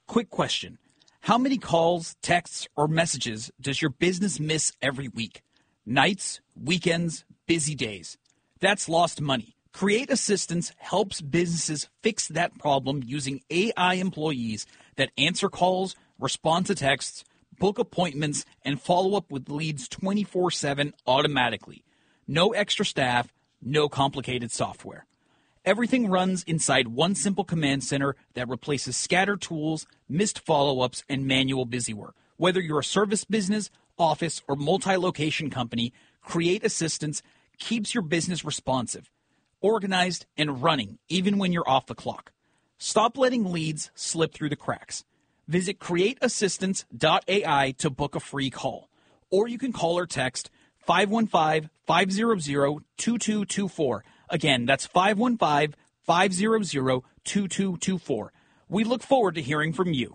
Quick question. How many calls, texts, or messages does your business miss every week? Nights, weekends, busy days. That's lost money. Create Assistance helps businesses fix that problem using AI employees that answer calls, respond to texts, book appointments, and follow up with leads 24/7 automatically. No extra staff, no complicated software. Everything runs inside one simple command center that replaces scattered tools, missed follow-ups, and manual busywork. Whether you're a service business, office, or multi-location company, Create Assistance keeps your business responsive, organized, and running even when you're off the clock. Stop letting leads slip through the cracks. Visit createassistance.ai to book a free call, or you can call or text 515-500-2224. Again, that's 515-500-2224. We look forward to hearing from you.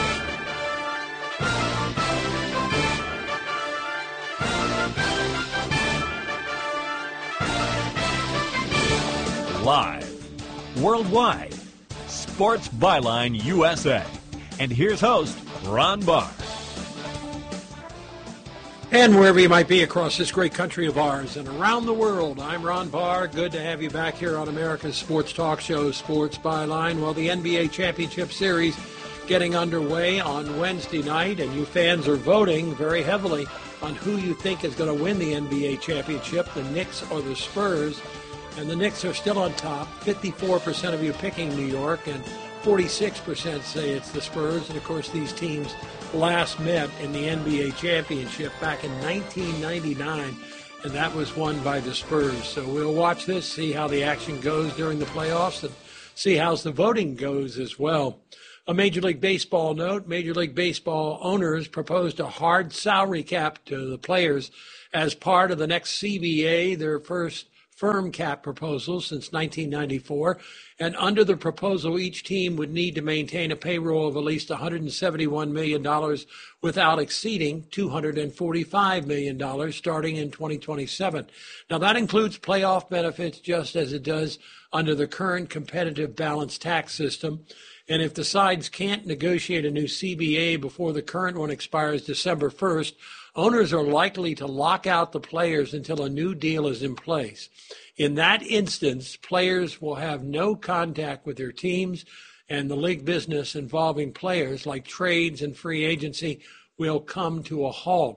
Live, worldwide, Sports Byline USA. And here's host, Ron Barr. And wherever you might be across this great country of ours and around the world, I'm Ron Barr. Good to have you back here on America's sports talk show, Sports Byline. Well, the NBA Championship Series getting underway on Wednesday night, and you fans are voting very heavily on who you think is going to win the NBA Championship, the Knicks or the Spurs. And the Knicks are still on top, 54% of you picking New York, and 46% say it's the Spurs. And, of course, these teams last met in the NBA Championship back in 1999, and that was won by the Spurs. So we'll watch this, see how the action goes during the playoffs, and see how the voting goes as well. A Major League Baseball note, Major League Baseball owners proposed a hard salary cap to the players as part of the next CBA, their first firm cap proposal since 1994, and under the proposal, each team would need to maintain a payroll of at least $171 million without exceeding $245 million starting in 2027. Now, that includes playoff benefits just as it does under the current competitive balanced tax system. And if the sides can't negotiate a new CBA before the current one expires December 1st, owners are likely to lock out the players until a new deal is in place. In that instance, players will have no contact with their teams, and the league business involving players like trades and free agency will come to a halt.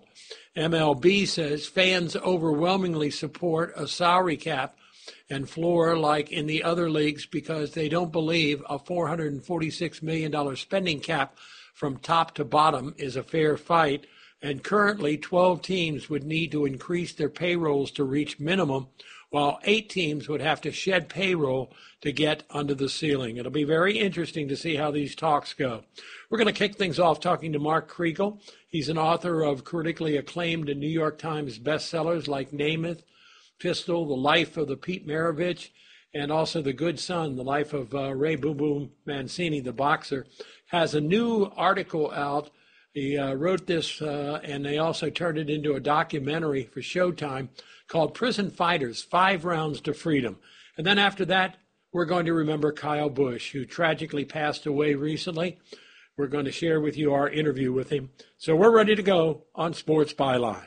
MLB says fans overwhelmingly support a salary cap and floor like in the other leagues because they don't believe a $446 million spending cap from top to bottom is a fair fight. And currently, 12 teams would need to increase their payrolls to reach minimum, while 8 teams would have to shed payroll to get under the ceiling. It'll be very interesting to see how these talks go. We're going to kick things off talking to Mark Kriegel. He's an author of critically acclaimed New York Times bestsellers like Namath, Pistol, The Life of the Pete Maravich, and also The Good Son, The Life of Ray Boom Boom Mancini, the boxer. Has a new article out. He wrote this, and they also turned it into a documentary for Showtime called Prison Fighters, 5 Rounds to Freedom. And then after that, we're going to remember Kyle Busch, who tragically passed away recently. We're going to share with you our interview with him. So we're ready to go on Sports Byline.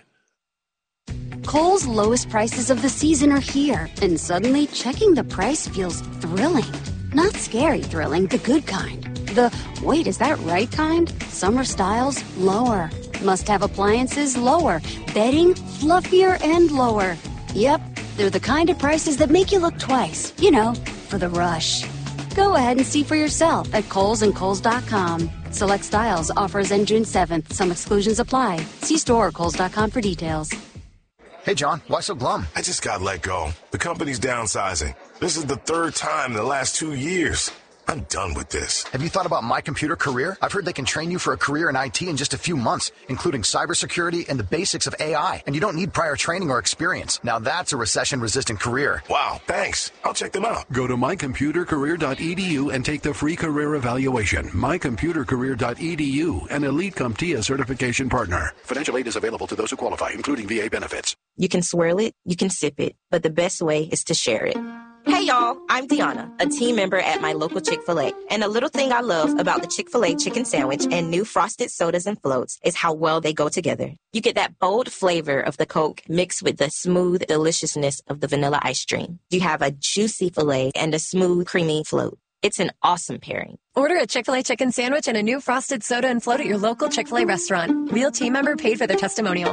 Kohl's lowest prices of the season are here, and suddenly checking the price feels thrilling. Not scary thrilling, the good kind. The, wait, is that right kind? Summer styles, lower. Must-have appliances, lower. Bedding, fluffier and lower. Yep, they're the kind of prices that make you look twice. You know, for the rush. Go ahead and see for yourself at Kohl's and Kohl's.com. Select styles, offers end June 7th. Some exclusions apply. See store or Kohl's.com for details. Hey, John, why so glum? I just got let go. The company's downsizing. This is the 3rd time in the last 2 years. I'm done with this. Have you thought about My Computer Career? I've heard they can train you for a career in IT in just a few months, including cybersecurity and the basics of AI. And you don't need prior training or experience. Now that's a recession-resistant career. Wow, thanks. I'll check them out. Go to mycomputercareer.edu and take the free career evaluation. Mycomputercareer.edu, an Elite CompTIA certification partner. Financial aid is available to those who qualify, including VA benefits. You can swirl it, you can sip it, but the best way is to share it. Hey y'all, I'm Deanna, a team member at my local Chick-fil-A. And a little thing I love about the Chick-fil-A chicken sandwich and new frosted sodas and floats is how well they go together. You get that bold flavor of the Coke mixed with the smooth deliciousness of the vanilla ice cream. You have a juicy filet and a smooth, creamy float. It's an awesome pairing. Order a Chick-fil-A chicken sandwich and a new frosted soda and float at your local Chick-fil-A restaurant. Real team member paid for their testimonial.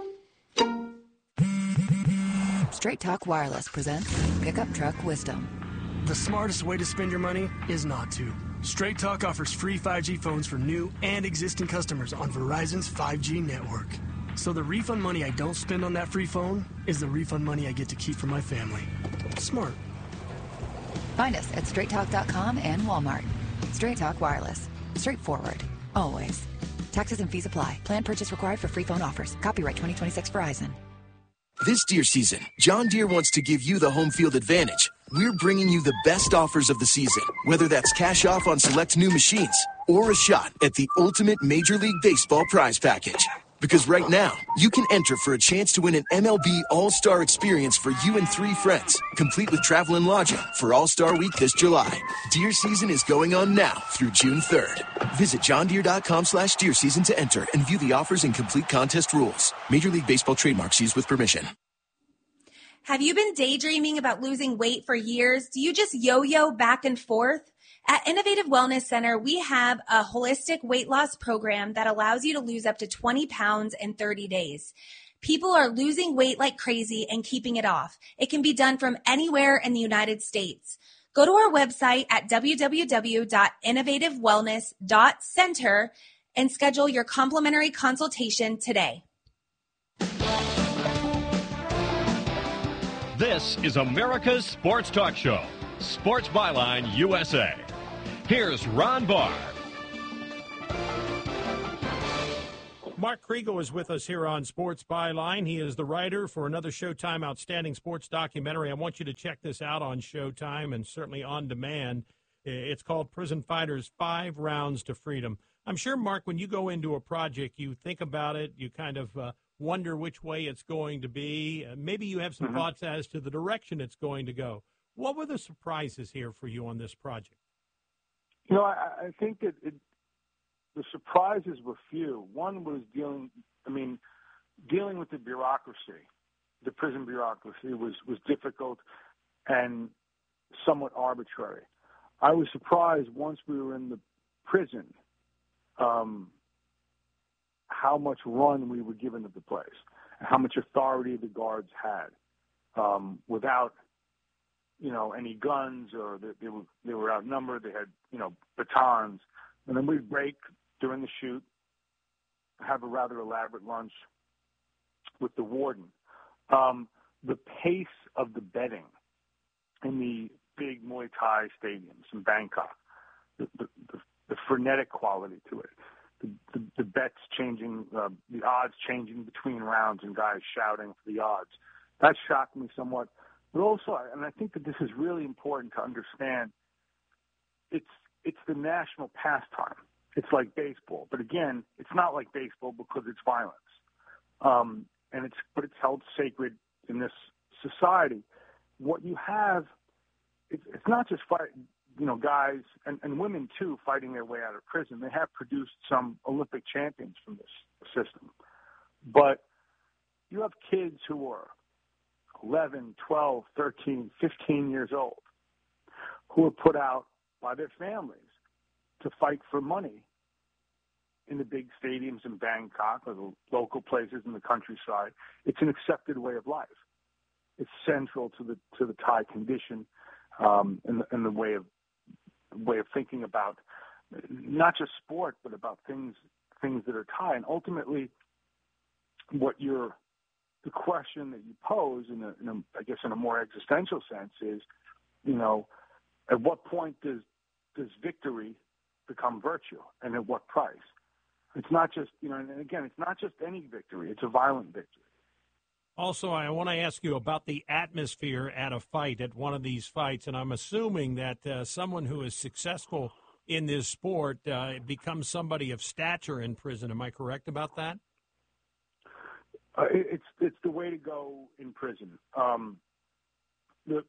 Straight Talk Wireless presents Pickup Truck Wisdom. The smartest way to spend your money is not to. Straight Talk offers free 5G phones for new and existing customers on Verizon's 5G network. So the refund money I don't spend on that free phone is the refund money I get to keep for my family. Smart. Find us at straighttalk.com and Walmart. Straight Talk Wireless. Straightforward. Always. Taxes and fees apply. Plan purchase required for free phone offers. Copyright 2026 Verizon. This deer season, John Deere wants to give you the home field advantage. We're bringing you the best offers of the season, whether that's cash off on select new machines or a shot at the ultimate Major League Baseball prize package. Because right now, you can enter for a chance to win an MLB All-Star experience for you and 3 friends, complete with travel and lodging for All-Star Week this July. Deer season is going on now through June 3rd. Visit johndeere.com/deer season to enter and view the offers and complete contest rules. Major League Baseball trademarks used with permission. Have you been daydreaming about losing weight for years? Do you just yo-yo back and forth? At Innovative Wellness Center, we have a holistic weight loss program that allows you to lose up to 20 pounds in 30 days. People are losing weight like crazy and keeping it off. It can be done from anywhere in the United States. Go to our website at www.innovativewellness.center and schedule your complimentary consultation today. This is America's Sports Talk Show, Sports Byline USA. Here's Ron Barr. Mark Kriegel is with us here on Sports Byline. He is the writer for another Showtime outstanding sports documentary. I want you to check this out on Showtime and certainly on demand. It's called Prison Fighters: 5 Rounds to Freedom. I'm sure, Mark, when you go into a project, you think about it, you kind of wonder which way it's going to be. Maybe you have some thoughts as to the direction it's going to go. What were the surprises here for you on this project? You know, I think that the surprises were few. One was dealing with the bureaucracy. The prison bureaucracy was difficult and somewhat arbitrary. I was surprised once we were in the prison how much run we were given to the place, and how much authority the guards had without any guns, or they were outnumbered. They had, batons. And then we'd break during the shoot, have a rather elaborate lunch with the warden. The pace of the betting in the big Muay Thai stadiums in Bangkok, the frenetic quality to it, the bets changing, the odds changing between rounds and guys shouting for the odds. That shocked me somewhat. But also, and I think that this is really important to understand, it's the national pastime. It's like baseball. But again, it's not like baseball because it's violence. But it's held sacred in this society. What you have, it's not just guys and women too fighting their way out of prison. They have produced some Olympic champions from this system. But you have kids who are 11, 12, 13, 15 years old who are put out by their families to fight for money in the big stadiums in Bangkok or the local places in the countryside. It's an accepted way of life. It's central to the Thai condition and the way of thinking about not just sport, but about things that are Thai. And ultimately, the question that you pose in a more existential sense is, at what point does victory become virtue, and at what price? It's not just, and again, it's not just any victory. It's a violent victory. Also, I want to ask you about the atmosphere at a fight, at one of these fights, and I'm assuming that someone who is successful in this sport becomes somebody of stature in prison. Am I correct about that? It's the way to go in prison.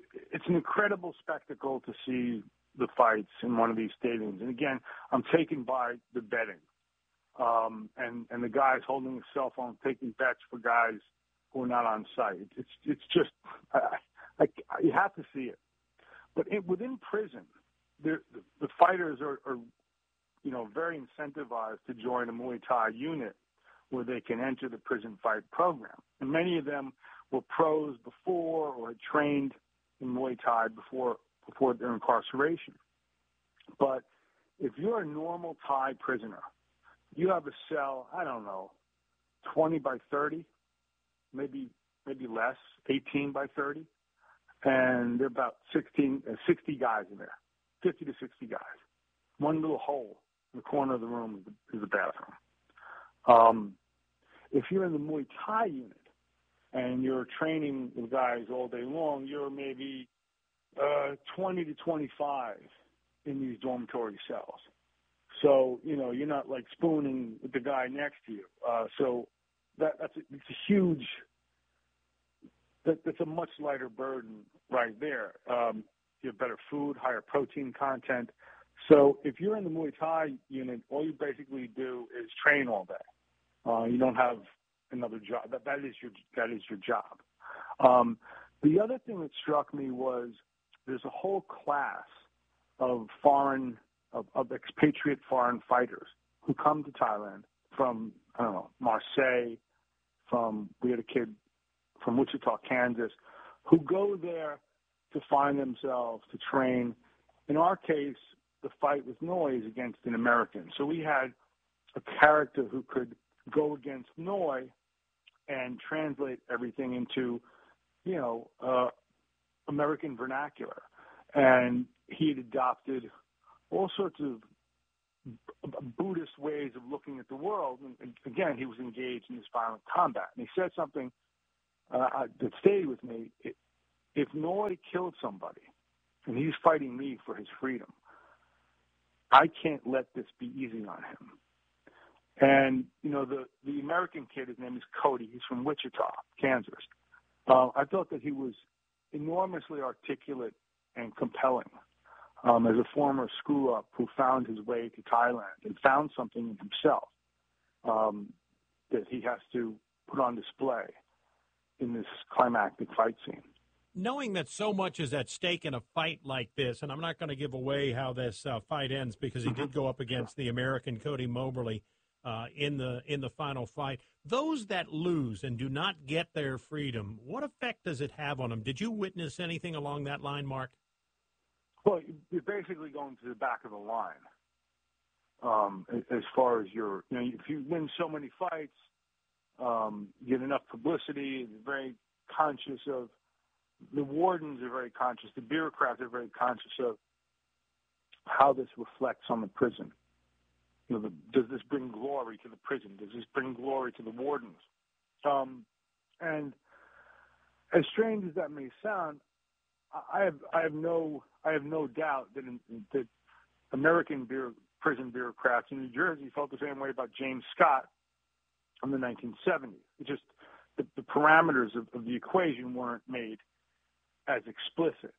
it's an incredible spectacle to see the fights in one of these stadiums. And again, I'm taken by the betting, and the guys holding the cell phone taking bets for guys who are not on site. It's just you have to see it. But within prison, the fighters are very incentivized to join a Muay Thai unit where they can enter the prison fight program. And many of them were pros before or had trained in Muay Thai before their incarceration. But if you're a normal Thai prisoner, you have a cell, 20 by 30, maybe less, 18 by 30, and there are about 60 guys in there, 50 to 60 guys. One little hole in the corner of the room is the bathroom. If you're in the Muay Thai unit and you're training with guys all day long, you're maybe 20 to 25 in these dormitory cells. So, you're not like spooning with the guy next to you. So it's a huge, that's a much lighter burden right there. You have better food, higher protein content. So if you're in the Muay Thai unit, all you basically do is train all day. You don't have another job. That is your job. The other thing that struck me was there's a whole class of expatriate foreign fighters who come to Thailand from Marseille. We had a kid from Wichita, Kansas, who go there to find themselves, to train. In our case, the fight was Noy against an American. So we had a character who could go against Noy and translate everything into, American vernacular. And he had adopted all sorts of Buddhist ways of looking at the world. And again, he was engaged in this violent combat. And he said something that stayed with me. If Noy killed somebody and he's fighting me for his freedom, I can't let this be easy on him. And, the American kid, his name is Cody. He's from Wichita, Kansas. I thought that he was enormously articulate and compelling as a former screw-up who found his way to Thailand and found something in himself that he has to put on display in this climactic fight scene. Knowing that so much is at stake in a fight like this, and I'm not going to give away how this fight ends because he did go up against the American Cody Moberly in the final fight. Those that lose and do not get their freedom, what effect does it have on them? Did you witness anything along that line, Mark? Well, you're basically going to the back of the line. As far as if you win so many fights, you get enough publicity. You're very conscious of. The wardens are very conscious. The bureaucrats are very conscious of how this reflects on the prison. Does this bring glory to the prison? Does this bring glory to the wardens? And as strange as that may sound, I have no doubt that American prison bureaucrats in New Jersey felt the same way about James Scott in the 1970s. It just the parameters of the equation weren't made as explicit.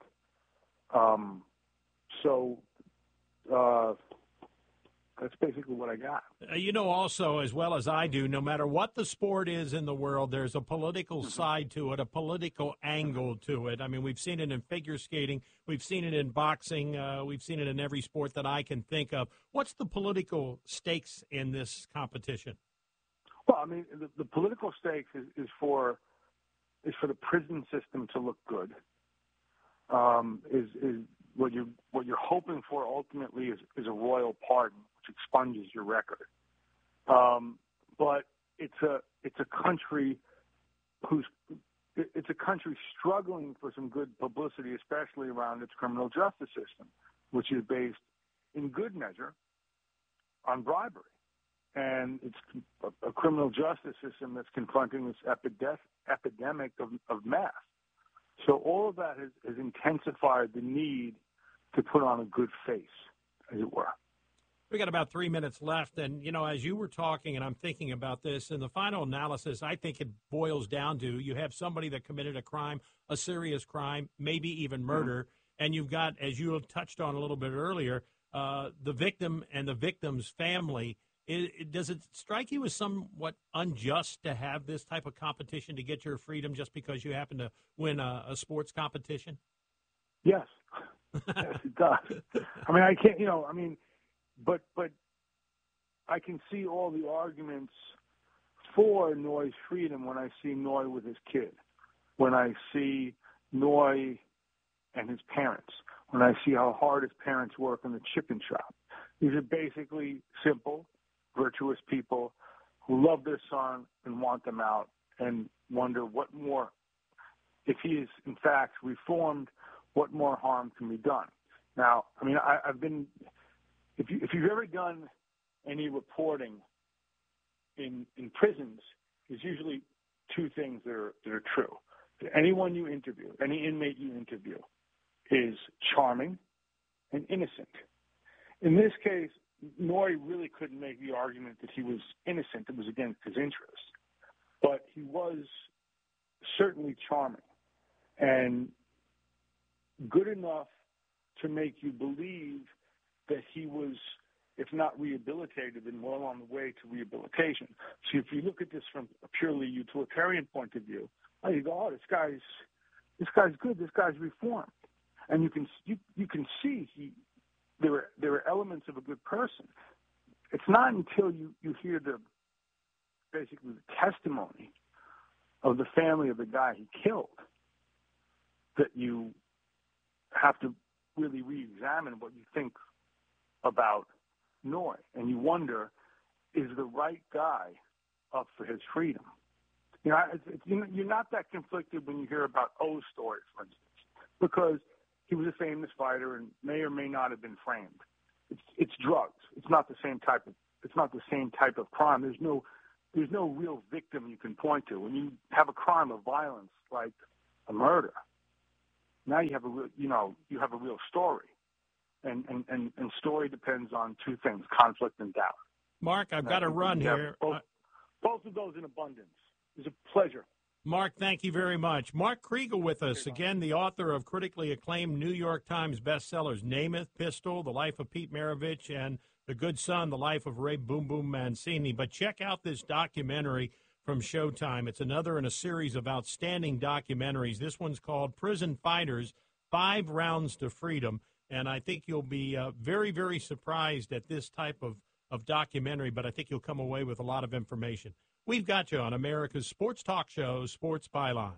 That's basically what I got. Also, as well as I do, no matter what the sport is in the world, there's a political side to it, a political angle to it. I mean, we've seen it in figure skating. We've seen it in boxing. We've seen it in every sport that I can think of. What's the political stakes in this competition? Well, I mean, the political stakes is for the prison system to look good. Is what you're hoping for ultimately is a royal pardon, which expunges your record. But it's a country struggling for some good publicity, especially around its criminal justice system, which is based in good measure on bribery. And it's a criminal justice system that's confronting this epidemic of meth. So all of that has intensified the need to put on a good face, as it were. We got about 3 minutes left, and, as you were talking, and I'm thinking about this, in the final analysis, I think it boils down to you have somebody that committed a crime, a serious crime, maybe even murder, and you've got, as you touched on a little bit earlier, the victim and the victim's family. Does it strike you as somewhat unjust to have this type of competition to get your freedom just because you happen to win a sports competition? Yes. Yes, it does. I mean, I can't, but I can see all the arguments for Noy's freedom when I see Noy with his kid, when I see Noy and his parents, when I see how hard his parents work in the chicken shop. These are basically simple, virtuous people who love their son and want them out and wonder what more, if he is in fact reformed, what more harm can be done. Now, I mean, I've been, if you've ever done any reporting in prisons, there's usually two things that are true. Anyone you interview, any inmate you interview, is charming and innocent. In this case, Noy really couldn't make the argument that he was innocent. It was against his interest. But he was certainly charming and good enough to make you believe that he was, if not rehabilitated, then well on the way to rehabilitation. So if you look at this from a purely utilitarian point of view, you go, oh, this guy's good, this guy's reformed. And you can see there were elements of a good person. It's not until you hear basically the testimony of the family of the guy he killed that you have to really re-examine what you think about Noy. And you wonder, is the right guy up for his freedom? You're not that conflicted when you hear about O's story, for instance, because he was a famous fighter and may or may not have been framed. It's drugs. It's not the same type of crime. There's no real victim you can point to. When you have a crime of violence like a murder, now you have a real story, and story depends on two things: conflict and doubt. Mark, I've got to run here. Both of those in abundance. It's a pleasure. Mark, thank you very much. Mark Kriegel with us, again, the author of critically acclaimed New York Times bestsellers, Namath, Pistol, The Life of Pete Maravich, and The Good Son, The Life of Ray Boom Boom Mancini. But check out this documentary from Showtime. It's another in a series of outstanding documentaries. This one's called Prison Fighters, 5 Rounds to Freedom. And I think you'll be very, very surprised at this type of documentary, but I think you'll come away with a lot of information. We've got you on America's sports talk show, Sports Byline.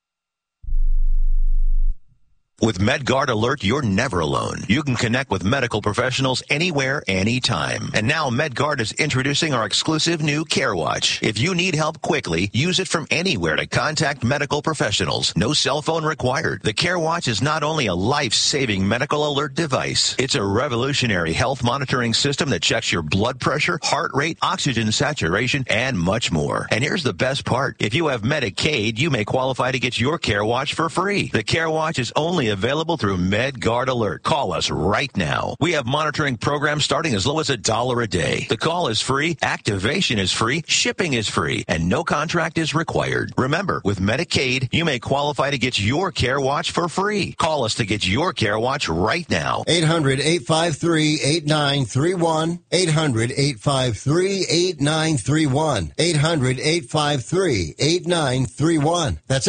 With MedGuard Alert, you're never alone. You can connect with medical professionals anywhere, anytime. And now MedGuard is introducing our exclusive new CareWatch. If you need help quickly, use it from anywhere to contact medical professionals. No cell phone required. The CareWatch is not only a life-saving medical alert device, it's a revolutionary health monitoring system that checks your blood pressure, heart rate, oxygen saturation, and much more. And here's the best part. If you have Medicaid, you may qualify to get your CareWatch for free. The CareWatch is only available through MedGuard Alert. Call us right now. We have monitoring programs starting as low as $1 a day. The call is free, activation is free, shipping is free, and no contract is required. Remember, with Medicaid, you may qualify to get your CareWatch for free. Call us to get your CareWatch right now. 800-853-8931. 800-853-8931. 800-853-8931. That's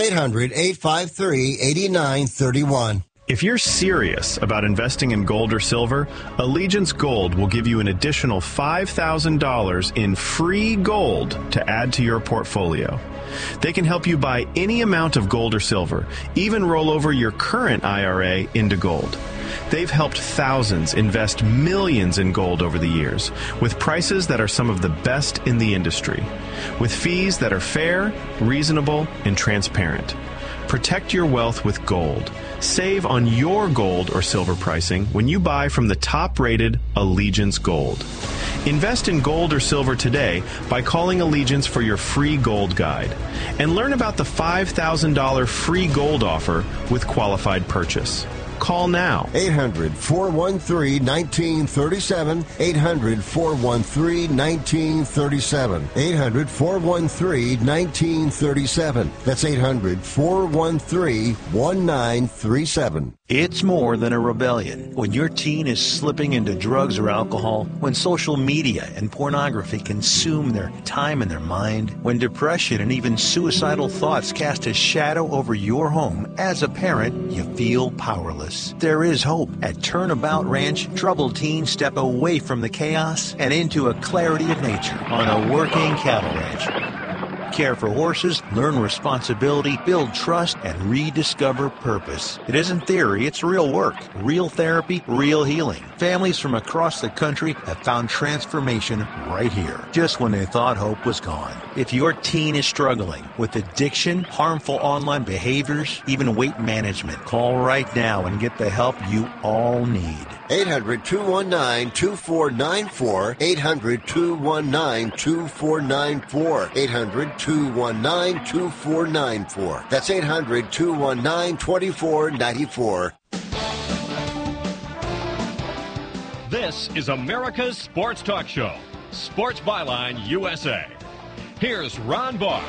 800-853-8931. If you're serious about investing in gold or silver, Allegiance Gold will give you an additional $5,000 in free gold to add to your portfolio. They can help you buy any amount of gold or silver, even roll over your current IRA into gold. They've helped thousands invest millions in gold over the years, with prices that are some of the best in the industry, with fees that are fair, reasonable, and transparent. Protect your wealth with gold. Save on your gold or silver pricing when you buy from the top-rated Allegiance Gold. Invest in gold or silver today by calling Allegiance for your free gold guide. And learn about the $5,000 free gold offer with qualified purchase. Call now. 800-413-1937. 800-413-1937. 800-413-1937. That's 800-413-1937. It's more than a rebellion. When your teen is slipping into drugs or alcohol, when social media and pornography consume their time and their mind, when depression and even suicidal thoughts cast a shadow over your home, as a parent, you feel powerless. There is hope. At Turnabout Ranch, troubled teens step away from the chaos and into a clarity of nature on a working cattle ranch. Care for horses, learn responsibility, build trust, and rediscover purpose. It isn't theory, it's real work. Real therapy, real healing. Families from across the country have found transformation right here, just when they thought hope was gone. If your teen is struggling with addiction, harmful online behaviors, even weight management, call right now and get the help you all need. 800-219-2494. 800-219-2494. 800-219-2494. That's 800-219-2494. This is America's Sports Talk Show, Sports Byline USA. Here's Ron Barr.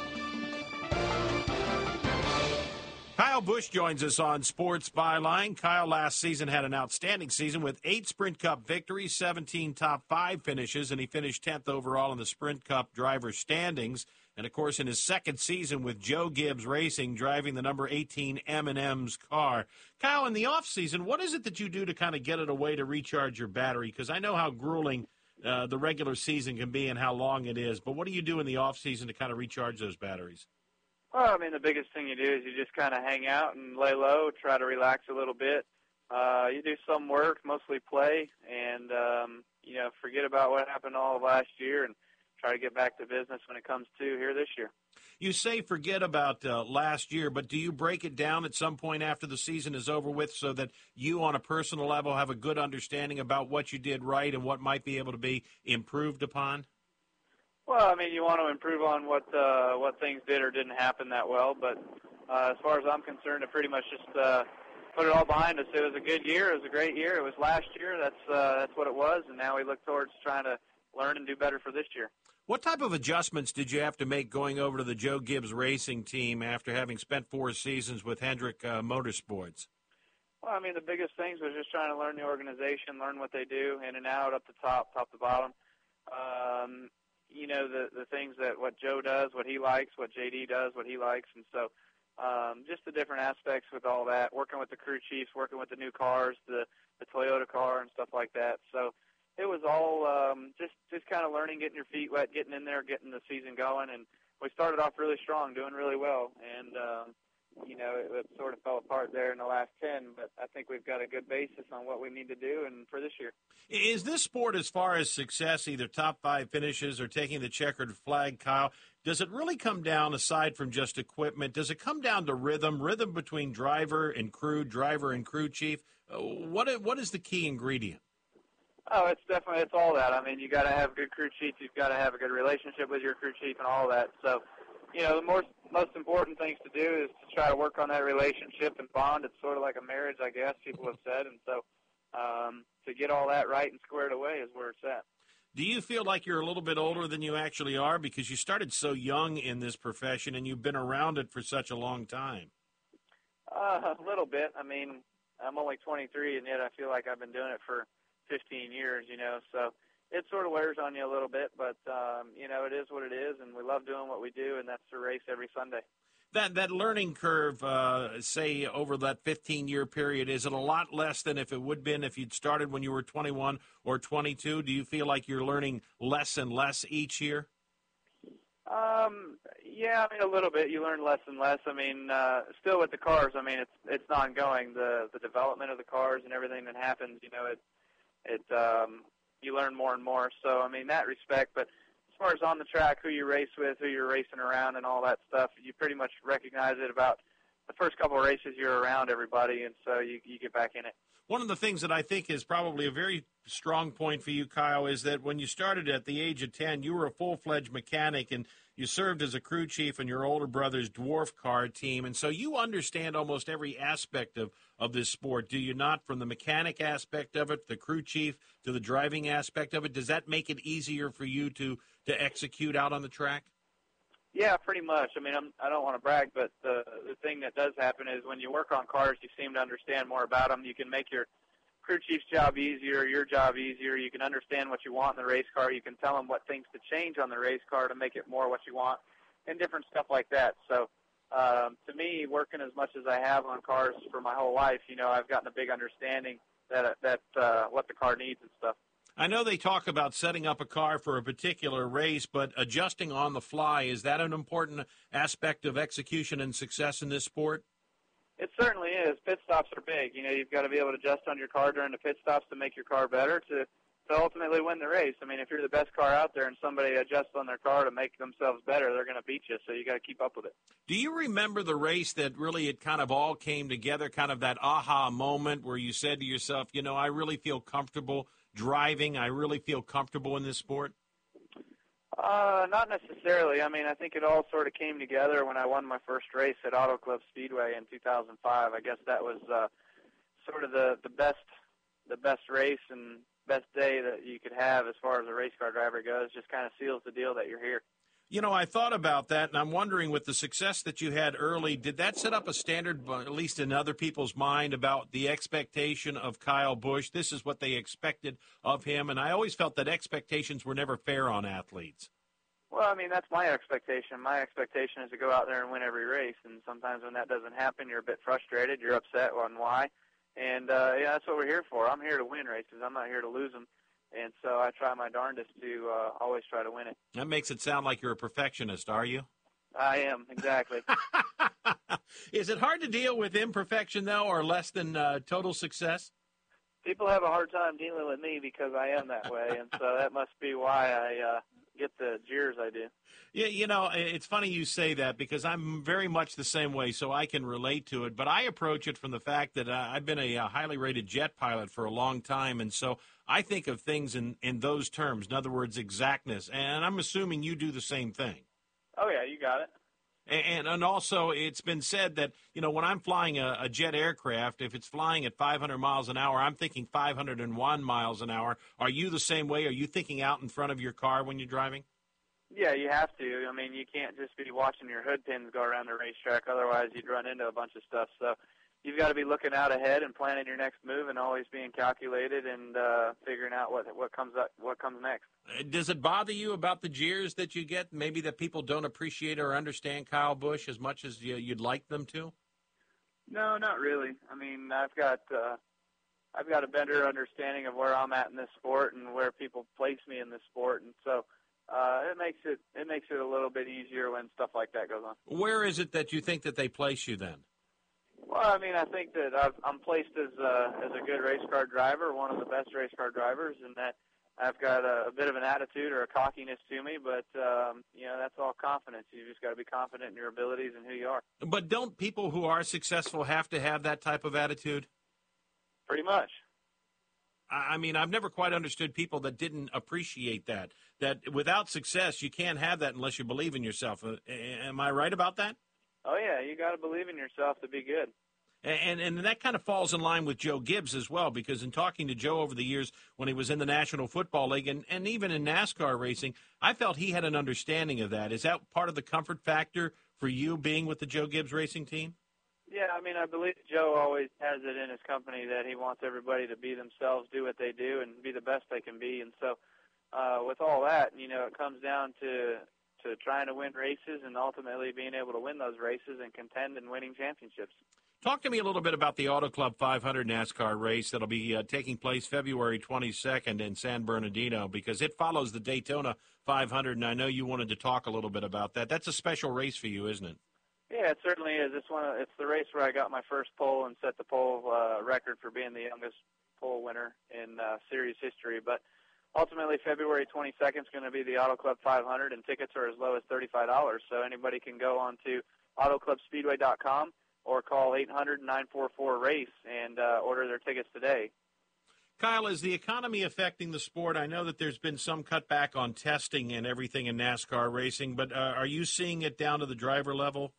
Kyle Busch joins us on Sports Byline. Kyle last season had an outstanding season with 8 Sprint Cup victories, 17 top 5 finishes, and he finished 10th overall in the Sprint Cup driver standings. And, of course, in his second season with Joe Gibbs Racing, driving the number 18 M&M's car. Kyle, in the offseason, what is it that you do to kind of get it away to recharge your battery? Because I know how grueling the regular season can be and how long it is. But what do you do in the offseason to kind of recharge those batteries? Well, I mean, the biggest thing you do is you just kind of hang out and lay low, try to relax a little bit. You do some work, mostly play, and, forget about what happened all of last year and try to get back to business when it comes to here this year. You say forget about last year, but do you break it down at some point after the season is over with so that you on a personal level have a good understanding about what you did right and what might be able to be improved upon? Well, I mean, you want to improve on what things did or didn't happen that well, but as far as I'm concerned, I pretty much just put it all behind us. It was a good year. It was a great year. It was last year. That's what it was, and now we look towards trying to learn and do better for this year. What type of adjustments did you have to make going over to the Joe Gibbs Racing team after having spent 4 seasons with Hendrick Motorsports? Well, I mean, the biggest things was just trying to learn the organization, learn what they do, in and out, up to top to bottom. The things that what Joe does, what he likes, what JD does, what he likes, and so just the different aspects with all that, working with the crew chiefs, working with the new cars, the Toyota car and stuff like that. So it was all just kind of learning, getting your feet wet, getting in there, getting the season going, and we started off really strong, doing really well, and it sort of fell apart there in the last 10, but I think we've got a good basis on what we need to do and for this year. Is this sport, as far as success, either top 5 finishes or taking the checkered flag, Kyle, does it really come down, aside from just equipment, does it come down to rhythm between driver and crew chief? What is the key ingredient? Oh, it's all that. I mean, you got to have a good crew chief. You've got to have a good relationship with your crew chief and all that. So, the most important things to do is to try to work on that relationship and bond. It's sort of like a marriage, I guess, people have said. And so to get all that right and squared away is where it's at. Do you feel like you're a little bit older than you actually are because you started so young in this profession and you've been around it for such a long time? A little bit. I mean, I'm only 23, and yet I feel like I've been doing it for 15 years, so it sort of wears on you a little bit, but, it is what it is, and we love doing what we do, and that's to race every Sunday. That learning curve, say, over that 15-year period, is it a lot less than if it would have been if you'd started when you were 21 or 22? Do you feel like you're learning less and less each year? Yeah, I mean, a little bit. You learn less and less. I mean, still with the cars, I mean, it's ongoing. The development of the cars and everything that happens, you learn more and more. So, I mean, that respect. But as far as on the track, who you race with, who you're racing around and all that stuff, you pretty much recognize it about the first couple of races you're around everybody, and so you get back in it. One of the things that I think is probably a very strong point for you, Kyle, is that when you started at the age of 10, you were a full-fledged mechanic, and you served as a crew chief in your older brother's dwarf car team, and so you understand almost every aspect of this sport, do you not? From the mechanic aspect of it, the crew chief, to the driving aspect of it, does that make it easier for you to execute out on the track? Yeah, pretty much. I mean, I don't want to brag, but the thing that does happen is when you work on cars, you seem to understand more about them. You can make your crew chief's job easier, your job easier. You can understand what you want in the race car. You can tell them what things to change on the race car to make it more what you want, and different stuff like that. So to me, working as much as I have on cars for my whole life, I've gotten a big understanding that what the car needs and stuff. I know they talk about setting up a car for a particular race, but adjusting on the fly, is that an important aspect of execution and success in this sport? It certainly is. Pit stops are big. You've got to be able to adjust on your car during the pit stops to make your car better to ultimately win the race. I mean, if you're the best car out there and somebody adjusts on their car to make themselves better, they're going to beat you, so you got to keep up with it. Do you remember the race that really it kind of all came together, kind of that aha moment where you said to yourself, I really feel comfortable driving, I really feel comfortable in this sport? Not necessarily. I mean, I think it all sort of came together when I won my first race at Auto Club Speedway in 2005. I guess that was sort of the best race and best day that you could have as far as a race car driver goes. Just kind of seals the deal that you're here. I thought about that, and I'm wondering, with the success that you had early, did that set up a standard, at least in other people's mind, about the expectation of Kyle Busch? This is what they expected of him, and I always felt that expectations were never fair on athletes. Well, I mean, that's my expectation. My expectation is to go out there and win every race, and sometimes when that doesn't happen, you're a bit frustrated, you're upset on why, and that's what we're here for. I'm here to win races. I'm not here to lose them. And so I try my darndest to always try to win it. That makes it sound like you're a perfectionist, are you? I am, exactly. Is it hard to deal with imperfection, though, or less than total success? People have a hard time dealing with me because I am that way, and so that must be why I get the jeers I do. Yeah, it's funny you say that because I'm very much the same way, so I can relate to it. But I approach it from the fact that I've been a highly rated jet pilot for a long time, and so I think of things in those terms. In other words, exactness. And I'm assuming you do the same thing. Oh, yeah, you got it. And also, it's been said that, when I'm flying a jet aircraft, if it's flying at 500 miles an hour, I'm thinking 501 miles an hour. Are you the same way? Are you thinking out in front of your car when you're driving? Yeah, you have to. I mean, you can't just be watching your hood pins go around the racetrack. Otherwise, you'd run into a bunch of stuff. So you've got to be looking out ahead and planning your next move and always being calculated and figuring out what comes next. Does it bother you about the jeers that you get, maybe that people don't appreciate or understand Kyle Busch as much as you'd like them to? No, not really. I mean, I've got a better understanding of where I'm at in this sport and where people place me in this sport, and so it makes it a little bit easier when stuff like that goes on. Where is it that you think that they place you then? Well, I mean, I think that I'm placed as a good race car driver, one of the best race car drivers, and that I've got a bit of an attitude or a cockiness to me, but, that's all confidence. You just got to be confident in your abilities and who you are. But don't people who are successful have to have that type of attitude? Pretty much. I mean, I've never quite understood people that didn't appreciate that without success, you can't have that unless you believe in yourself. Am I right about that? Oh, yeah, you got to believe in yourself to be good. And that kind of falls in line with Joe Gibbs as well, because in talking to Joe over the years when he was in the National Football League and even in NASCAR racing, I felt he had an understanding of that. Is that part of the comfort factor for you being with the Joe Gibbs racing team? Yeah, I mean, I believe Joe always has it in his company that he wants everybody to be themselves, do what they do, and be the best they can be. And so with all that, it comes down to trying to win races and ultimately being able to win those races and contend and winning championships. Talk to me a little bit about the Auto Club 500 NASCAR race that'll be taking place February 22nd in San Bernardino, because it follows the Daytona 500, and I know you wanted to talk a little bit about that. That's a special race for you, isn't it? Yeah, it certainly is. It's the race where I got my first pole and set the pole record for being the youngest pole winner in series history. But ultimately, February 22nd is going to be the Auto Club 500, and tickets are as low as $35. So anybody can go on to AutoClubSpeedway.com or call 800-944-RACE and order their tickets today. Kyle, is the economy affecting the sport? I know that there's been some cutback on testing and everything in NASCAR racing, but are you seeing it down to the driver level?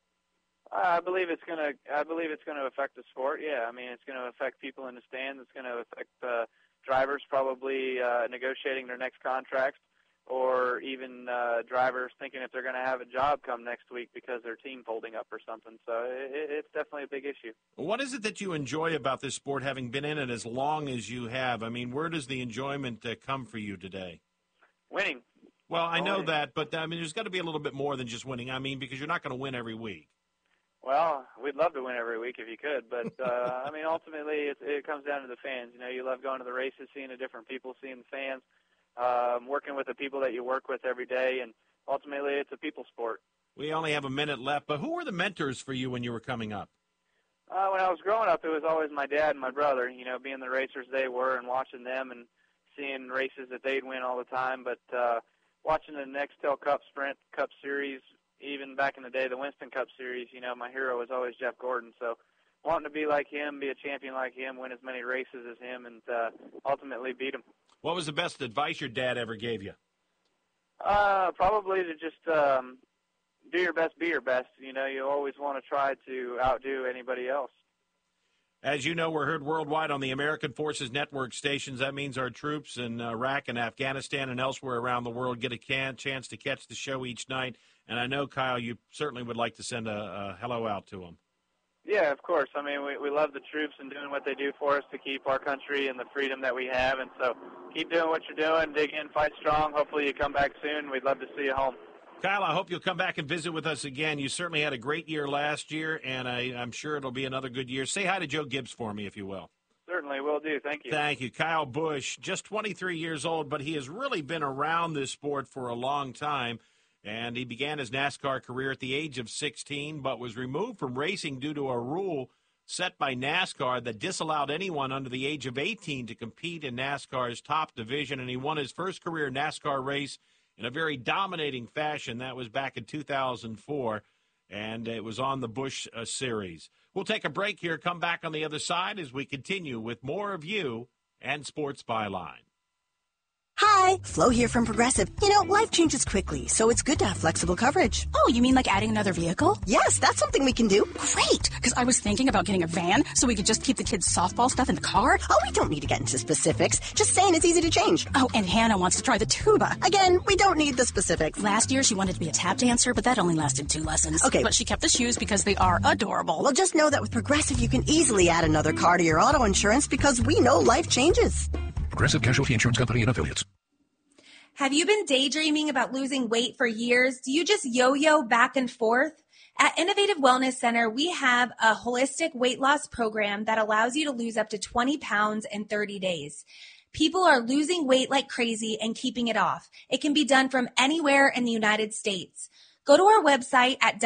I believe it's going to affect the sport. Yeah, I mean, it's going to affect people in the stands. It's going to affect drivers probably negotiating their next contracts, or even drivers thinking if they're going to have a job come next week because their team folding up or something. So it's definitely a big issue. What is it that you enjoy about this sport, having been in it as long as you have? I mean, where does the enjoyment come for you today? Winning. Well, I know that, but I mean, there's got to be a little bit more than just winning. I mean, because you're not going to win every week. Well, we'd love to win every week if you could, but I mean, ultimately, it comes down to the fans. You know, you love going to the races, seeing the different people, seeing the fans, working with the people that you work with every day, and ultimately, it's a people sport. We only have a minute left, but who were the mentors for you when you were coming up? When I was growing up, it was always my dad and my brother. You know, being the racers they were, and watching them and seeing races that they'd win all the time. But watching the Nextel Cup Sprint Cup Series. Even back in the day, the Winston Cup Series, you know, my hero was always Jeff Gordon. So wanting to be like him, be a champion like him, win as many races as him, and ultimately beat him. What was the best advice your dad ever gave you? Probably to just do your best, be your best. You know, you always want to try to outdo anybody else. As you know, we're heard worldwide on the American Forces Network stations. That means our troops in Iraq and Afghanistan and elsewhere around the world get a chance to catch the show each night. And I know, Kyle, you certainly would like to send a hello out to them. Yeah, of course. I mean, we love the troops and doing what they do for us to keep our country and the freedom that we have. And so keep doing what you're doing. Dig in, fight strong. Hopefully you come back soon. We'd love to see you home. Kyle, I hope you'll come back and visit with us again. You certainly had a great year last year, and I'm sure it'll be another good year. Say hi to Joe Gibbs for me, if you will. Certainly will do. Thank you. Thank you. Kyle Busch, just 23 years old, but he has really been around this sport for a long time. And he began his NASCAR career at the age of 16, but was removed from racing due to a rule set by NASCAR that disallowed anyone under the age of 18 to compete in NASCAR's top division. And he won his first career NASCAR race in a very dominating fashion. That was back in 2004, and it was on the Busch Series. We'll take a break here, come back on the other side as we continue with more of you and Sports Byline. Hi, Flo here from Progressive. You know, life changes quickly, so it's good to have flexible coverage. Oh, you mean like adding another vehicle? Yes, that's something we can do. Great, because I was thinking about getting a van so we could just keep the kids' softball stuff in the car. Oh, we don't need to get into specifics. Just saying it's easy to change. Oh, and Hannah wants to try the tuba. Again, we don't need the specifics. Last year, she wanted to be a tap dancer, but that only lasted 2 lessons. Okay. But she kept the shoes because they are adorable. Well, just know that with Progressive, you can easily add another car to your auto insurance because we know life changes. Progressive Casualty Insurance Company and Affiliates. Have you been daydreaming about losing weight for years? Do you just yo-yo back and forth? At Innovative Wellness Center, we have a holistic weight loss program that allows you to lose up to 20 pounds in 30 days. People are losing weight like crazy and keeping it off. It can be done from anywhere in the United States. Go to our website at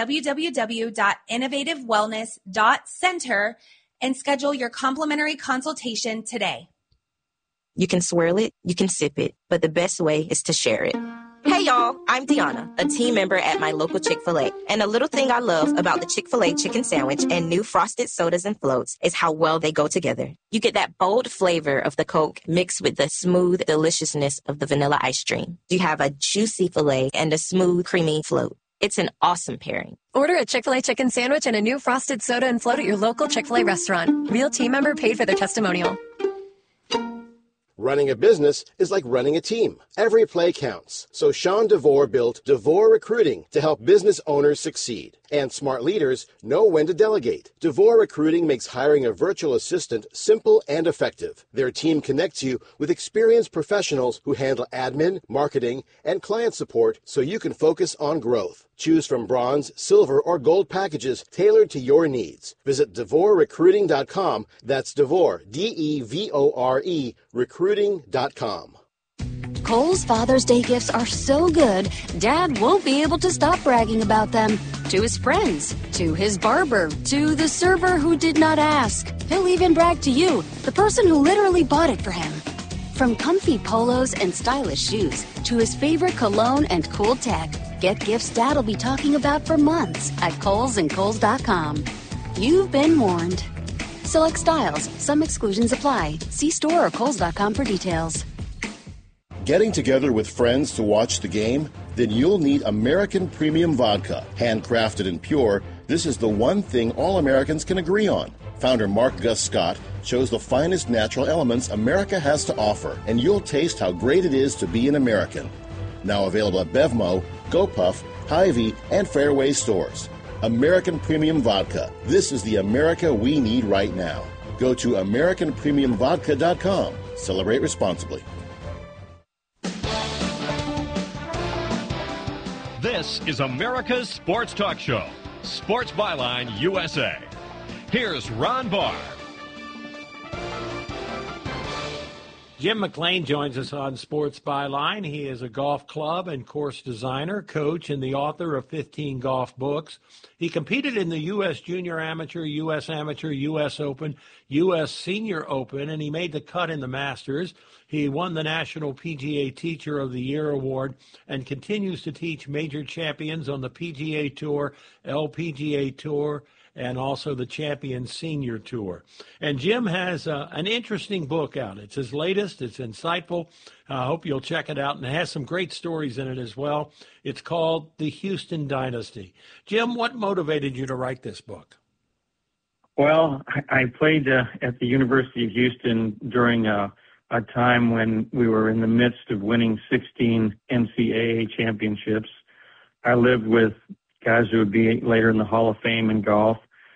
www.innovativewellness.center and schedule your complimentary consultation today. You can swirl it, you can sip it, but the best way is to share it. Hey y'all, I'm Deanna, a team member at my local Chick-fil-A. And a little thing I love about the Chick-fil-A chicken sandwich and new frosted sodas and floats is how well they go together. You get that bold flavor of the Coke mixed with the smooth deliciousness of the vanilla ice cream. You have a juicy filet and a smooth, creamy float. It's an awesome pairing. Order a Chick-fil-A chicken sandwich and a new frosted soda and float at your local Chick-fil-A restaurant. Real team member paid for their testimonial. Running a business is like running a team. Every play counts. So Sean DeVore built DeVore Recruiting to help business owners succeed. And smart leaders know when to delegate. DeVore Recruiting makes hiring a virtual assistant simple and effective. Their team connects you with experienced professionals who handle admin, marketing, and client support so you can focus on growth. Choose from bronze, silver, or gold packages tailored to your needs. Visit DeVoreRecruiting.com. That's DeVore, D-E-V-O-R-E, recruiting.com. Kohl's Father's Day gifts are so good, Dad won't be able to stop bragging about them. To his friends, to his barber, to the server who did not ask. He'll even brag to you, the person who literally bought it for him. From comfy polos and stylish shoes to his favorite cologne and cool tech, get gifts Dad'll be talking about for months at Kohl's and Kohl's.com. You've been warned. Select styles. Some exclusions apply. See store or Kohl's.com for details. Getting together with friends to watch the game? Then you'll need American Premium Vodka. Handcrafted and pure, this is the one thing all Americans can agree on. Founder Mark Gus Scott chose the finest natural elements America has to offer, and you'll taste how great it is to be an American. Now available at Bevmo, GoPuff, Hy-Vee, and Fairway stores. American Premium Vodka. This is the America we need right now. Go to AmericanPremiumVodka.com. Celebrate responsibly. This is America's Sports Talk Show, Sports Byline USA. Here's Ron Barr. Jim McLean joins us on Sports Byline. He is a golf club and course designer, coach, and the author of 15 golf books. He competed in the U.S. Junior Amateur, U.S. Amateur, U.S. Open, U.S. Senior Open, and he made the cut in the Masters. He won the National PGA Teacher of the Year award and continues to teach major champions on the PGA Tour, LPGA Tour, and also the Champions Senior Tour. And Jim has an interesting book out. It's his latest. It's insightful. I hope you'll check it out, and it has some great stories in it as well. It's called The Houston Dynasty. Jim, what motivated you to write this book? Well, I played at the University of Houston during a time when we were in the midst of winning 16 NCAA championships. I lived with guys who would be later in the Hall of Fame in golf.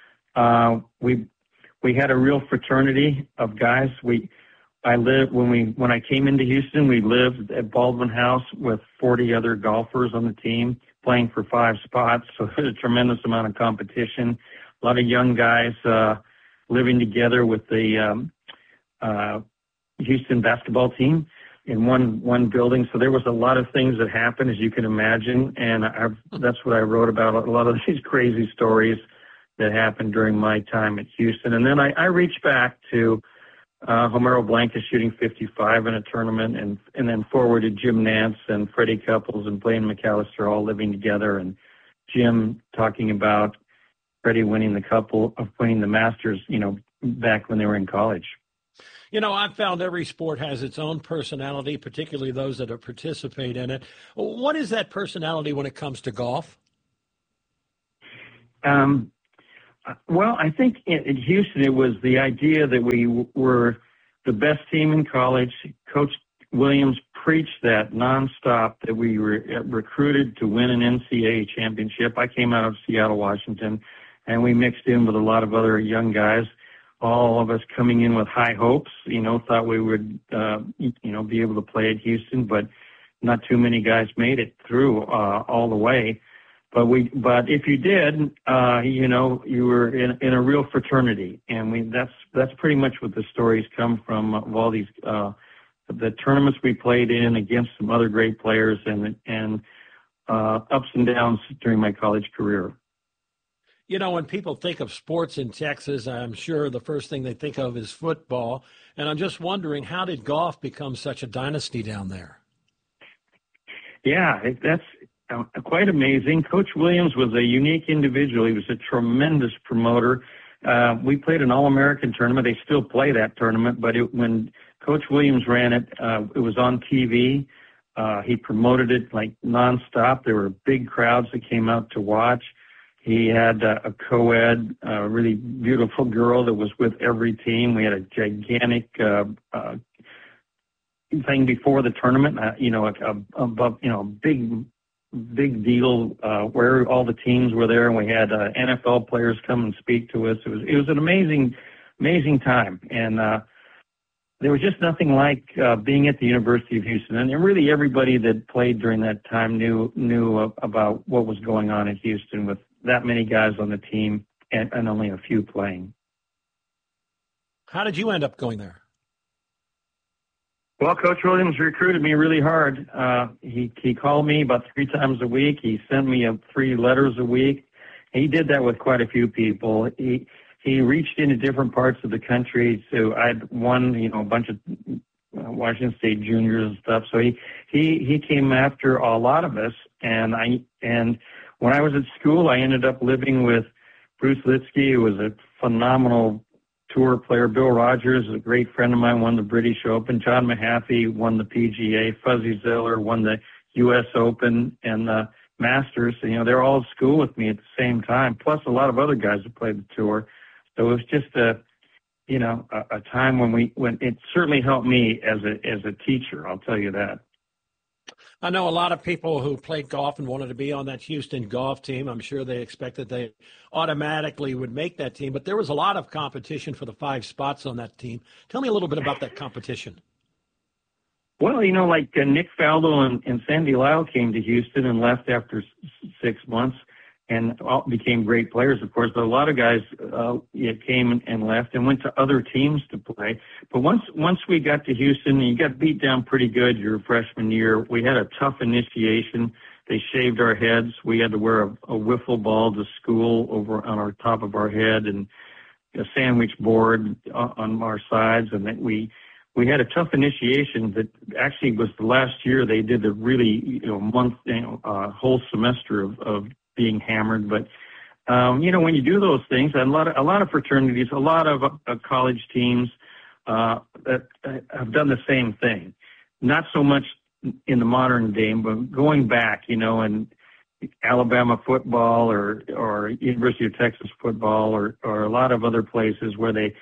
We had a real fraternity of guys. When I came into Houston, we lived at Baldwin House with 40 other golfers on the team playing for 5 spots. So there's a tremendous amount of competition. A lot of young guys, living together with the, Houston basketball team in one building. So there was a lot of things that happened, as you can imagine. And that's what I wrote about, a lot of these crazy stories that happened during my time at Houston. And then I reached back to Homero Blanca shooting 55 in a tournament, and then forwarded Jim Nance and Freddie Couples and Blaine McAllister all living together, and Jim talking about Freddie winning the Masters, back when they were in college. I've found every sport has its own personality, particularly those that participate in it. What is that personality when it comes to golf? Well, I think in Houston, it was the idea that we were the best team in college. Coach Williams preached that nonstop, that we were recruited to win an NCAA championship. I came out of Seattle, Washington, and we mixed in with a lot of other young guys, all of us coming in with high hopes, thought we would, be able to play at Houston, but not too many guys made it through all the way. But if you did, you were in a real fraternity, and that's pretty much what the stories come from, of all these the tournaments we played in against some other great players, and ups and downs during my college career. When people think of sports in Texas, I'm sure the first thing they think of is football, and I'm just wondering, how did golf become such a dynasty down there? Yeah, that's quite amazing. Coach Williams was a unique individual. He was a tremendous promoter. We played an All-American tournament. They still play that tournament, but when Coach Williams ran it, it was on TV. He promoted it like nonstop. There were big crowds that came out to watch. He had a co-ed, really beautiful girl that was with every team. We had a gigantic thing before the tournament, big deal where all the teams were there, and we had NFL players come and speak to us. It was an amazing time, and there was just nothing like being at the University of Houston. And really, everybody that played during that time knew about what was going on in Houston with that many guys on the team and only a few playing. How did you end up going there? Well, Coach Williams recruited me really hard. He called me about 3 times a week. He sent me 3 letters a week. He did that with quite a few people. He reached into different parts of the country. So I'd won, a bunch of Washington State juniors and stuff. So he came after a lot of us. And when I was at school, I ended up living with Bruce Litsky, who was a phenomenal tour player. Bill Rogers, a great friend of mine, won the British Open. John Mahaffey won the PGA. Fuzzy Zoeller won the U.S. Open and the Masters. You know, they're all at school with me at the same time, plus a lot of other guys who played the tour. So it was just a time when it certainly helped me as a teacher. I'll tell you that. I know a lot of people who played golf and wanted to be on that Houston golf team. I'm sure they expected they automatically would make that team, but there was a lot of competition for the 5 spots on that team. Tell me a little bit about that competition. Well, you know, like Nick Faldo and Sandy Lyle came to Houston and left after 6 months and all became great players, of course. But a lot of guys came and left and went to other teams to play. But once we got to Houston, you got beat down pretty good your freshman year. We had a tough initiation. They shaved our heads. We had to wear a wiffle ball to school over on our top of our head and a sandwich board on our sides, and that we had a tough initiation that actually was the last year they did the really whole semester of being hammered. But when you do those things, and a lot of fraternities, a lot of college teams that have done the same thing. Not so much in the modern game, but going back, and Alabama football or University of Texas football or a lot of other places where they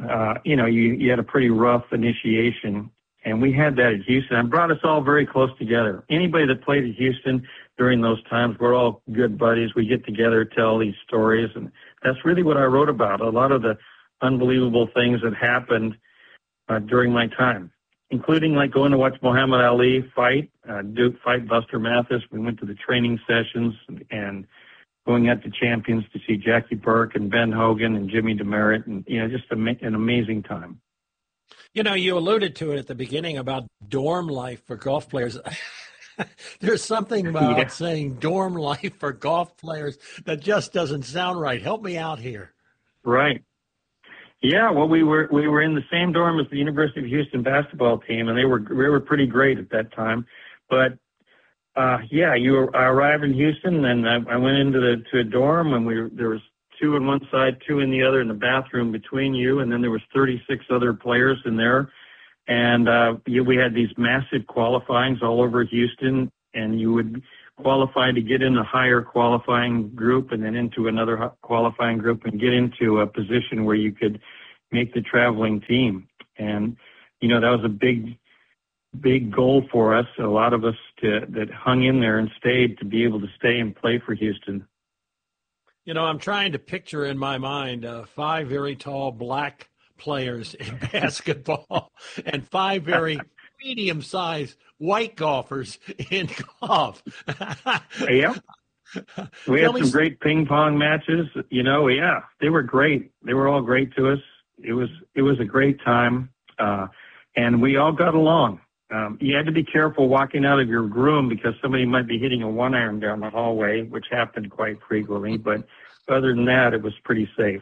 you had a pretty rough initiation, and we had that at Houston. And brought us all very close together. Anybody that played at Houston during those times, we're all good buddies. We get together, tell these stories, and that's really what I wrote about. A lot of the unbelievable things that happened during my time, including like going to watch Muhammad Ali fight, Duke fight Buster Mathis. We went to the training sessions and going out to Champions to see Jackie Burke and Ben Hogan and Jimmy DeMeritt, and just an amazing time. You alluded to it at the beginning about dorm life for golf players. There's something about saying dorm life for golf players that just doesn't sound right. Help me out here. Right. Yeah, well, we were in the same dorm as the University of Houston basketball team, and they were pretty great at that time. But I arrived in Houston, and I went into a dorm, and there was 2 on one side, 2 in the other, in the bathroom between you, and then there was 36 other players in there. And we had these massive qualifyings all over Houston, and you would qualify to get in a higher qualifying group and then into another qualifying group and get into a position where you could make the traveling team. And, that was a big goal for us, a lot of us that hung in there and stayed to be able to stay and play for Houston. I'm trying to picture in my mind 5 very tall black players in basketball and 5 very medium-sized white golfers in golf. Yeah. We had some great ping pong matches. They were great. They were all great to us. It was a great time, and we all got along. You had to be careful walking out of your room because somebody might be hitting a 1-iron down the hallway, which happened quite frequently. But other than that, it was pretty safe.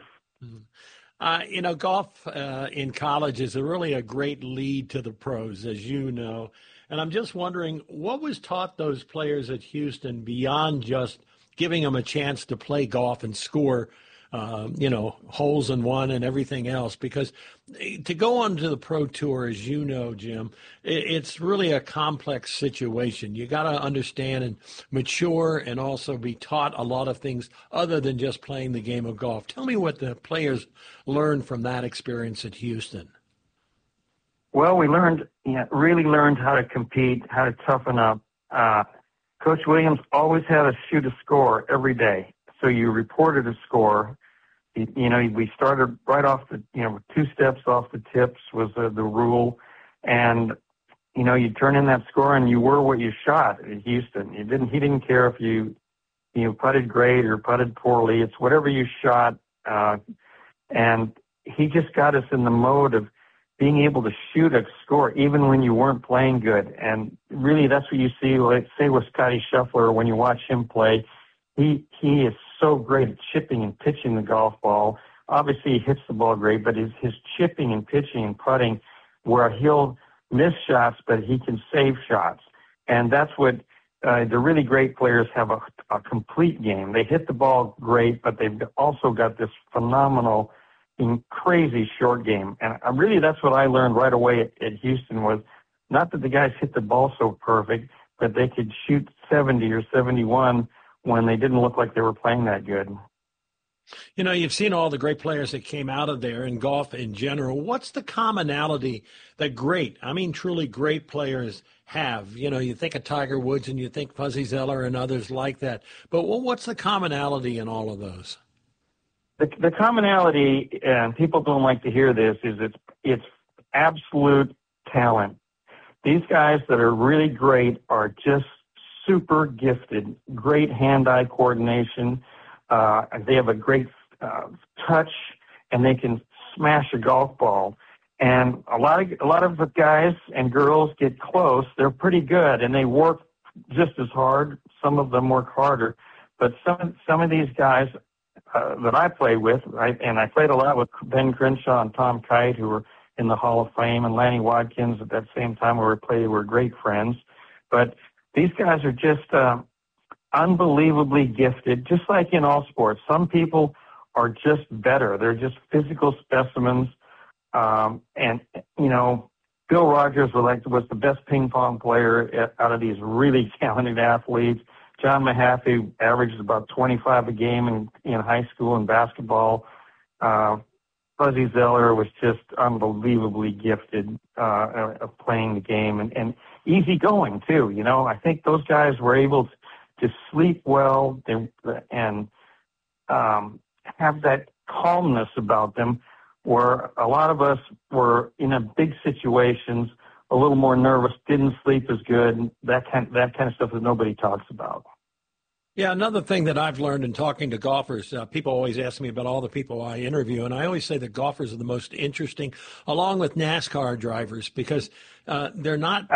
Golf in college is really a great lead to the pros, as you know. And I'm just wondering, what was taught those players at Houston beyond just giving them a chance to play golf and score, holes in one and everything else? Because to go on to the pro tour, as you know, Jim, it's really a complex situation. You got to understand and mature and also be taught a lot of things other than just playing the game of golf. Tell me what the players learned from that experience at Houston. Well, we really learned how to compete, how to toughen up. Coach Williams always had us shoot a score every day. So you reported a score. We started right off 2 steps off the tips was the rule. And, you turn in that score and you were what you shot at Houston. He didn't care if you putted great or putted poorly. It's whatever you shot. And he just got us in the mode of being able to shoot a score even when you weren't playing good. And really that's what you see, like, say, with Scotty Scheffler when you watch him play. He is so great at chipping and pitching the golf ball. Obviously, he hits the ball great, but his chipping and pitching and putting, where he'll miss shots, but he can save shots. And that's what the really great players have a complete game. They hit the ball great, but they've also got this phenomenal, crazy short game. And really that's what I learned right away at Houston was not that the guys hit the ball so perfect, but they could shoot 70 or 71 when they didn't look like they were playing that good. You know, you've seen all the great players that came out of there in golf in general. What's the commonality that truly great players have? You know, you think of Tiger Woods and you think Fuzzy Zoeller and others like that. But what's the commonality in all of those? The commonality, and people don't like to hear this, is it's absolute talent. These guys that are really great are just super gifted, great hand-eye coordination. They have a great touch, and they can smash a golf ball. And a lot of the guys and girls get close. They're pretty good, and they work just as hard. Some of them work harder, but some of these guys that I play with, and I played a lot with Ben Crenshaw and Tom Kite, who were in the Hall of Fame, and Lanny Watkins at that same time were great friends. But these guys are just unbelievably gifted, just like in all sports. Some people are just better. They're just physical specimens. And, you know, Bill Rogers was the best ping pong player out of these really talented athletes. John Mahaffey averages about 25 a game in high school in basketball. Fuzzy Zoeller was just unbelievably gifted of playing the game and easygoing, too. You know, I think those guys were able to sleep well and have that calmness about them, where a lot of us were in a big situations, a little more nervous, didn't sleep as good, that kind of stuff that nobody talks about. Yeah, another thing that I've learned in talking to golfers, people always ask me about all the people I interview, and I always say that golfers are the most interesting, along with NASCAR drivers, because they're not,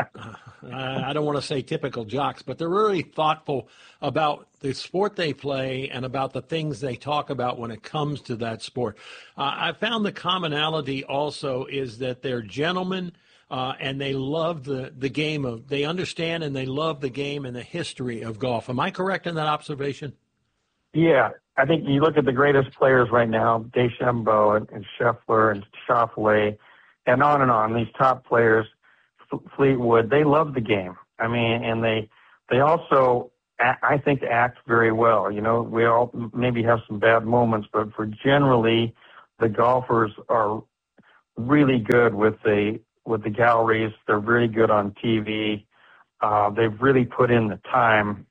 I don't want to say typical jocks, but they're really thoughtful about the sport they play and about the things they talk about when it comes to that sport. I found the commonality also is that they're gentlemen, and they love the game they understand and they love the game and the history of golf. Am I correct in that observation? Yeah, I think you look at the greatest players right now, DeChambeau and Scheffler and Schauffele, and on, these top players, Fleetwood, they love the game. I mean, and they also, I think, act very well. You know, we all maybe have some bad moments, but for generally, the golfers are really good with the galleries. They're really good on TV. They've really put in the time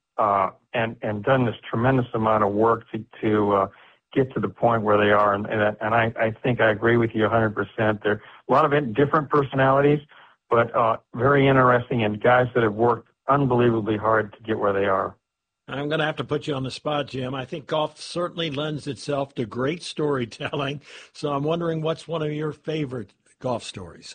and done this tremendous amount of work to get to the point where they are. And I think I agree with you 100%. There are a lot of different personalities, but very interesting, and guys that have worked unbelievably hard to get where they are. I'm going to have to put you on the spot, Jim. I think golf certainly lends itself to great storytelling. So I'm wondering, what's one of your favorite golf stories?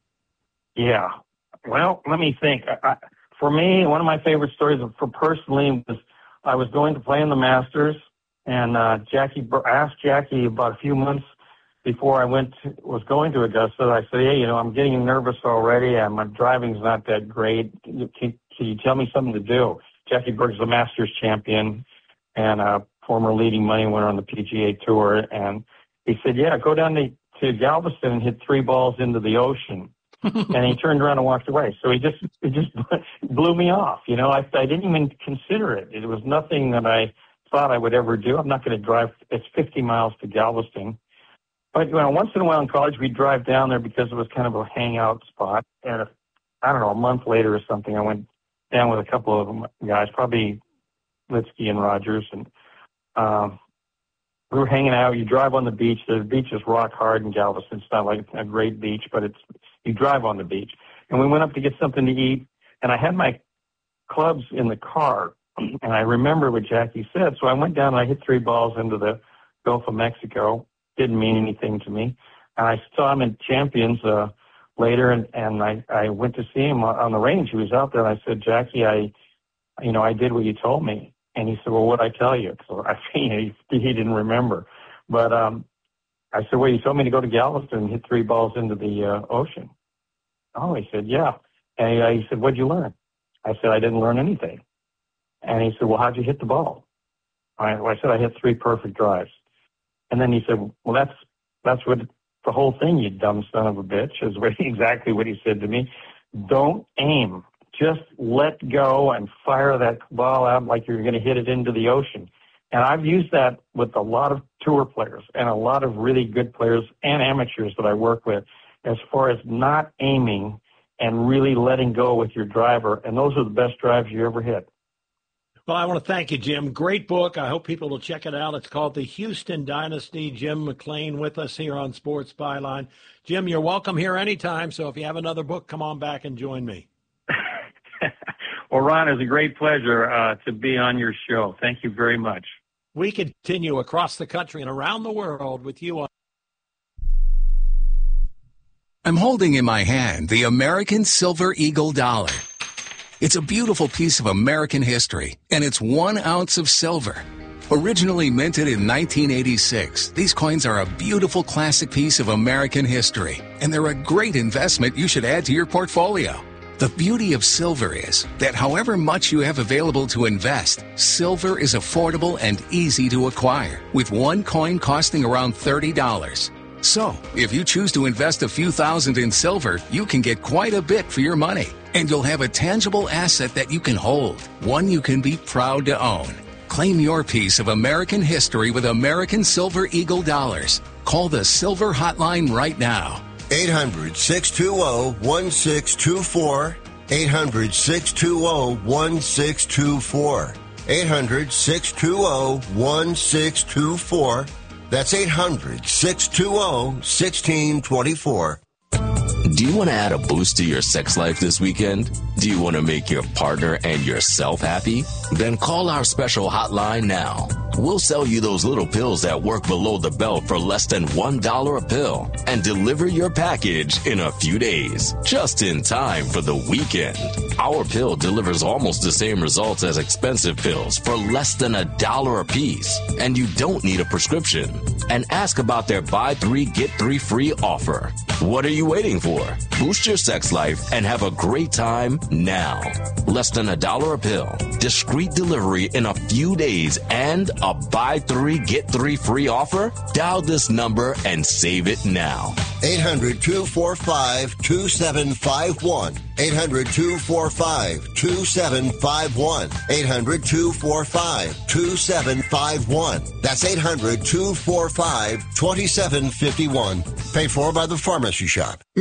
Yeah. Well, let me think. For me, one of my favorite stories personally was I was going to play in the Masters, and I asked Jackie about a few months before I was going to Augusta. I said, hey, you know, I'm getting nervous already, and my driving's not that great. Can you tell me something to do? Jackie Burke's the Masters champion and a former leading money winner on the PGA Tour, and he said, yeah, go down to Galveston and hit 3 balls into the ocean. And he turned around and walked away. So it just blew me off. You know, I didn't even consider it. It was nothing that I thought I would ever do. I'm not going to drive. It's 50 miles to Galveston. But, you know, once in a while in college, we'd drive down there because it was kind of a hangout spot. And I don't know, a month later or something, I went down with a couple of guys, probably Litsky and Rogers, and we were hanging out. You drive on the beach. The beach is rock hard in Galveston. It's not like a great beach, but you drive on the beach. And we went up to get something to eat, and I had my clubs in the car, and I remember what Jackie said. So I went down and I hit 3 balls into the Gulf of Mexico. Didn't mean anything to me. And I saw him in Champions later, and I went to see him on the range. He was out there, and I said, Jackie, I did what you told me. And he said, well, what'd I tell you? So he didn't remember. But I said, well, you told me to go to Galveston and hit 3 balls into the ocean. Oh, he said, yeah. And he said, what'd you learn? I said, I didn't learn anything. And he said, well, how'd you hit the ball? I said, I hit 3 perfect drives. And then he said, well, that's what the whole thing, you dumb son of a bitch, is exactly what he said to me. Don't aim. Just let go and fire that ball out like you're going to hit it into the ocean. And I've used that with a lot of tour players and a lot of really good players and amateurs that I work with as far as not aiming and really letting go with your driver. And those are the best drives you ever hit. Well, I want to thank you, Jim. Great book. I hope people will check it out. It's called The Houston Dynasty. Jim McLean with us here on Sports Byline. Jim, you're welcome here anytime. So if you have another book, come on back and join me. Well, Ron, it's a great pleasure to be on your show. Thank you very much. We continue across the country and around the world with you on. I'm holding in my hand the American Silver Eagle dollar. It's a beautiful piece of American history, and it's 1 ounce of silver. Originally minted in 1986, these coins are a beautiful classic piece of American history, and they're a great investment you should add to your portfolio. The beauty of silver is that however much you have available to invest, silver is affordable and easy to acquire, with 1 coin costing around $30. So, if you choose to invest a few thousand in silver, you can get quite a bit for your money. And you'll have a tangible asset that you can hold, one you can be proud to own. Claim your piece of American history with American Silver Eagle dollars. Call the Silver Hotline right now. 800-620-1624. 800-620-1624. 800-620-1624. That's 800-620-1624. Do you want to add a boost to your sex life this weekend? Do you want to make your partner and yourself happy? Then call our special hotline now. We'll sell you those little pills that work below the belt for less than $1 a pill and deliver your package in a few days, just in time for the weekend. Our pill delivers almost the same results as expensive pills for less than $1 a piece, and you don't need a prescription. And ask about their buy 3, get 3 free offer. What are you waiting for? Boost your sex life and have a great time now. Less than $1 a pill, discreet delivery in a few days, and a buy 3, get 3 free offer? Dial this number and save it now. 800-245-2751. 800-245-2751. 800-245-2751. That's 800-245-2751. Paid for by the Pharmacy Shop.